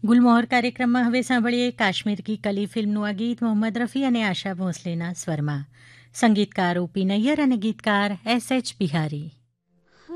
ગુલમોહર કાર્યક્રમમાં હવે સાંભળીએ કાશ્મીર કી કલી ફિલ્મનું આ ગીત મોહમ્મદ રફી અને આશા ભોંસલેના સ્વરમાં. સંગીતકાર ઓપી નૈયર અને ગીતકાર એસ એચ બિહારી.